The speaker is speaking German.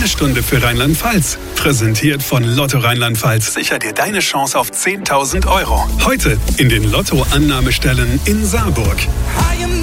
Sprechstunde für Rheinland-Pfalz. Präsentiert von Lotto Rheinland-Pfalz. Sicher dir deine Chance auf 10.000 €. Heute in den Lotto-Annahmestellen in Saarburg.